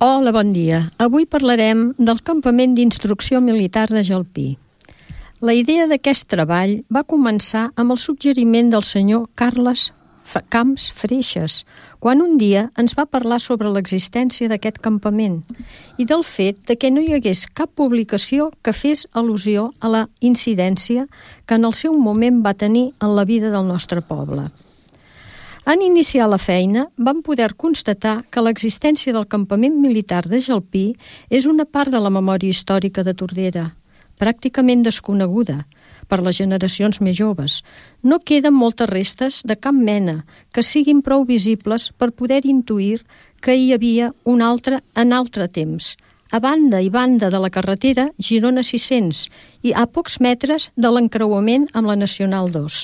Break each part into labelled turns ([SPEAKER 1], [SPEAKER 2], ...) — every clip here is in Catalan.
[SPEAKER 1] Hola, bon dia. Avui parlarem del campament d'instrucció militar de Jalpí. La idea d'aquest treball va començar amb el suggeriment del senyor Carles Camps Freixas, quan un dia ens va parlar sobre l'existència d'aquest campament i del fet de que no hi hagués cap publicació que fes al·lusió a la incidència que en el seu moment va tenir en la vida del nostre poble. En iniciar la feina, vam poder constatar que l'existència del campament militar de Jalpí és una part de la memòria històrica de Tordera, pràcticament desconeguda per les generacions més joves. No queden moltes restes de cap mena que siguin prou visibles per poder intuir que hi havia un altre en altre temps, a banda i banda de la carretera Girona 600 i a pocs metres de l'encreuament amb la Nacional 2.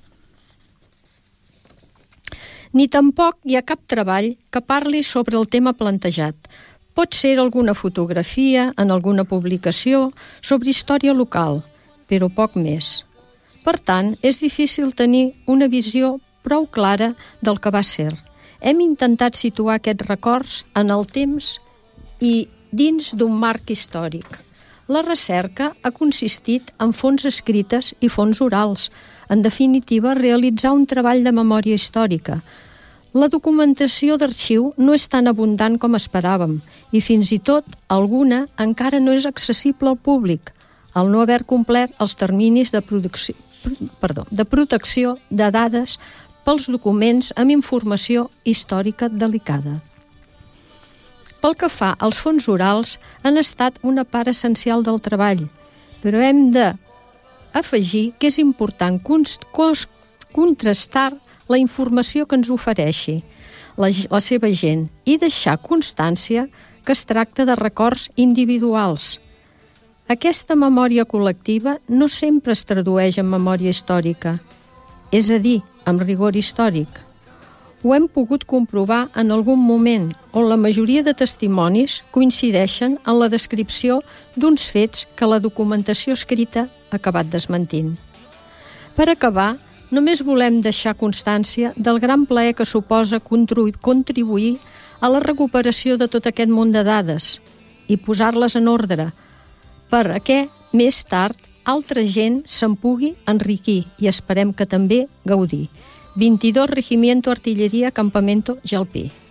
[SPEAKER 1] Ni tampoc hi ha cap treball que parli sobre el tema plantejat. Pot ser alguna fotografia en alguna publicació sobre història local, però poc més. Per tant, és difícil tenir una visió prou clara del que va ser. Hem intentat situar aquests records en el temps i dins d'un marc històric. La recerca ha consistit en fonts escrites i fonts orals. En definitiva, realitzar un treball de memòria històrica. La documentació d'arxiu no és tan abundant com esperàvem i fins i tot alguna encara no és accessible al públic, al no haver complert els terminis de protecció de dades pels documents amb informació històrica delicada. Pel que fa als fons orals, han estat una part essencial del treball, però hem d'afegir que és important contrastar la informació que ens ofereixi la seva gent i deixar constància que es tracta de records individuals. Aquesta memòria col·lectiva no sempre es tradueix en memòria històrica, és a dir, amb rigor històric. Ho hem pogut comprovar en algun moment on la majoria de testimonis coincideixen en la descripció d'uns fets que la documentació escrita ha acabat desmentint. Per acabar, només volem deixar constància del gran plaer que suposa contribuir a la recuperació de tot aquest munt de dades i posar-les en ordre perquè més tard altra gent se'n pugui enriquir i esperem que també gaudir. 22 Regimiento Artillería Campamento Jalpí.